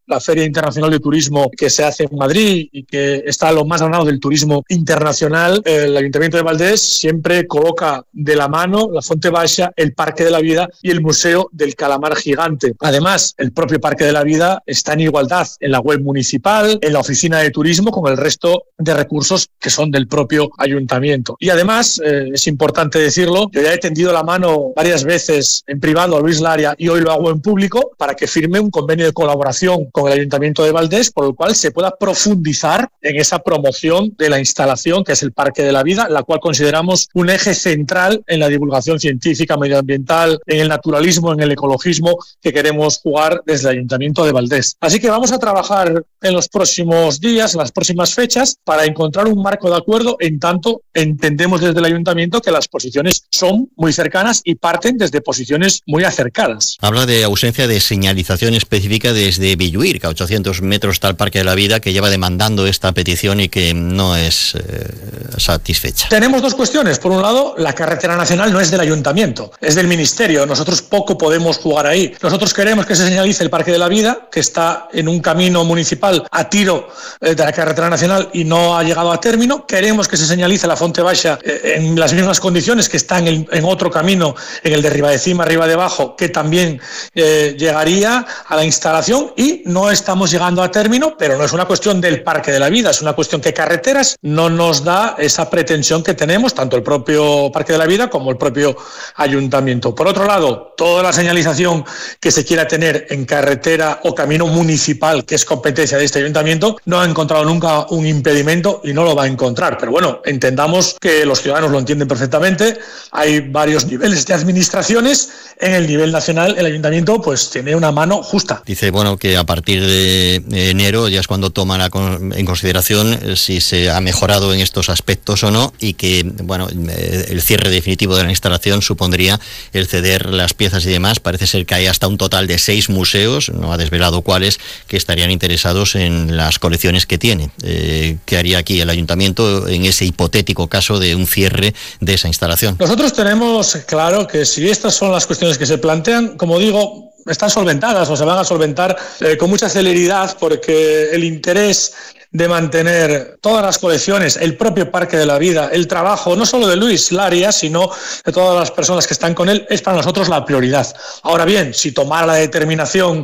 la Feria Internacional de Turismo que se hace en Madrid y que está a lo más ganado del turismo internacional, el Ayuntamiento de Valdés siempre coloca de la mano la Fonte Baixa, el Parque de la Vida y el Museo del Calamar Gigante. Además, el propio Parque de la Vida está en igualdad en la web municipal, en la oficina de turismo, con el resto de recursos que son del propio ayuntamiento. Y además, es importante decirlo, yo ya he tendido la mano varias veces en privado a Luis Laria y hoy lo hago en público para que firme un convenio de colaboración con el Ayuntamiento de Valdés, por el cual se pueda profundizar en esa promoción de la instalación que es el Parque de la Vida, la cual consideramos un eje central en la divulgación científica, medioambiental, en el naturalismo, en el ecologismo que queremos jugar desde el Ayuntamiento de Valdés. Así que vamos a trabajar en los próximos días, en las próximas fechas, para encontrar un marco de acuerdo, en tanto entendemos desde el Ayuntamiento que las posiciones son muy cercanas y parten desde posiciones muy acercadas. Habla de ausencia de señalización específica desde Villuir, que a 800 metros está el Parque de la Vida, que lleva demandando esta petición y que no es satisfecha. Tenemos dos cuestiones. Por un lado, la carretera nacional no es del Ayuntamiento, es del Ministerio. Nosotros poco podemos jugar ahí. Nosotros queremos que se señalice el Parque de la Vida, que está en un camino municipal a tiro de la carretera nacional y no ha llegado a término. Queremos que se señalice la Fonte Baixa en las mismas condiciones que está en otro camino, en el de Ribadecima, Ribadebajo, que también llegaría a la instalación, y no estamos llegando a término, pero no es una cuestión del Parque de la Vida, es una cuestión que Carreteras no nos da esa pretensión que tenemos, tanto el propio Parque de la Vida como el propio Ayuntamiento. Por otro lado, toda la señalización que se quiera tener en carretera o camino municipal, que es competencia de este Ayuntamiento, no ha encontrado nunca un impedimento y no lo va a encontrar. Pero bueno, entendamos que los ciudadanos lo entienden perfectamente. Hay varios niveles de administraciones. En el nivel nacional, el Ayuntamiento pues tiene una mano justa. Dice, bueno, que a partir de enero ya es cuando toman en consideración si se ha mejorado en estos aspectos o no, y que, bueno, el cierre definitivo de la instalación supondría el ceder las piezas y demás. Parece ser que hay hasta un total de 6 museos, no ha desvelado cuáles, que estarían interesados en las colecciones que tiene. ¿Qué haría aquí el Ayuntamiento en ese hipotético caso de un cierre de esa instalación? Nosotros tenemos claro que si estas son las cuestiones que se plantean, como digo, están solventadas o se van a solventar con mucha celeridad, porque el interés de mantener todas las colecciones, el propio Parque de la Vida, el trabajo no solo de Luis Laria, sino de todas las personas que están con él, es para nosotros la prioridad. Ahora bien, si tomara la determinación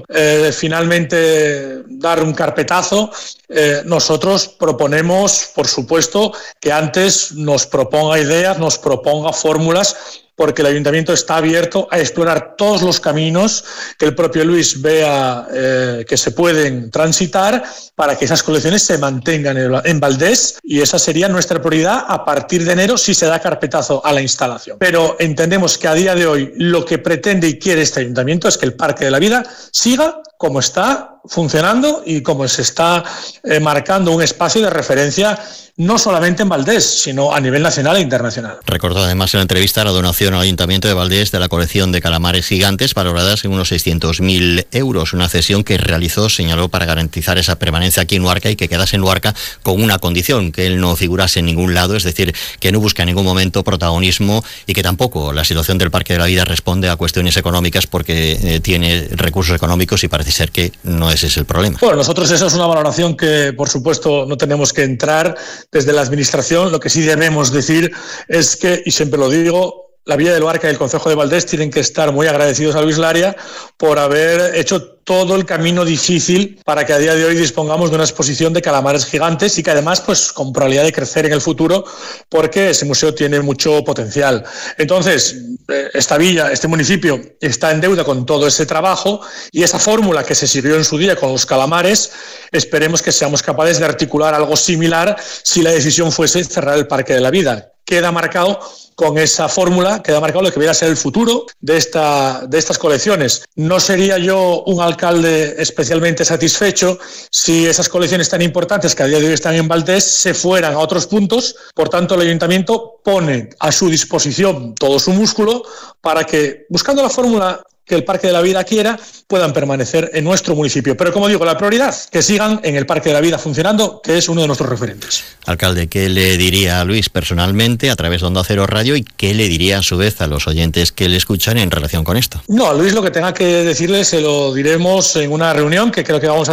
finalmente dar un carpetazo, nosotros proponemos, por supuesto, que antes nos proponga ideas, nos proponga fórmulas, porque el Ayuntamiento está abierto a explorar todos los caminos que el propio Luis vea que se pueden transitar para que esas colecciones se mantengan en Valdés, y esa sería nuestra prioridad a partir de enero si se da carpetazo a la instalación. Pero entendemos que a día de hoy lo que pretende y quiere este Ayuntamiento es que el Parque de la Vida siga como está funcionando y como se está marcando un espacio de referencia no solamente en Valdés, sino a nivel nacional e internacional. Recordó además en la entrevista la donación al Ayuntamiento de Valdés de la colección de calamares gigantes, valoradas en unos 600.000 euros, una cesión que realizó, señaló, para garantizar esa permanencia aquí en Luarca y que quedase en Luarca con una condición, que él no figurase en ningún lado, es decir, que no busca en ningún momento protagonismo y que tampoco la situación del Parque de la Vida responde a cuestiones económicas, porque tiene recursos económicos y parece ser que no ese es el problema. Bueno, nosotros eso es una valoración que, por supuesto, no tenemos que entrar desde la Administración. Lo que sí debemos decir es que, y siempre lo digo, la Villa de Luarca y el Concejo de Valdés tienen que estar muy agradecidos a Luis Laria por haber hecho todo el camino difícil para que a día de hoy dispongamos de una exposición de calamares gigantes y que además pues con probabilidad de crecer en el futuro, porque ese museo tiene mucho potencial. Entonces, esta villa, este municipio está en deuda con todo ese trabajo, y esa fórmula que se siguió en su día con los calamares, esperemos que seamos capaces de articular algo similar si la decisión fuese cerrar el Parque de la Vida. Queda marcado con esa fórmula, queda marcado lo que viera a ser el futuro de estas colecciones. No sería yo un alcalde especialmente satisfecho si esas colecciones tan importantes que a día de hoy están en Valdés se fueran a otros puntos. Por tanto, el Ayuntamiento pone a su disposición todo su músculo para que, buscando la fórmula que el Parque de la Vida quiera, puedan permanecer en nuestro municipio. Pero como digo, la prioridad, que sigan en el Parque de la Vida funcionando, que es uno de nuestros referentes. Alcalde, ¿qué le diría a Luis personalmente a través de Onda Cero Radio y qué le diría a su vez a los oyentes que le escuchan en relación con esto? No, a Luis lo que tenga que decirle se lo diremos en una reunión que creo que vamos a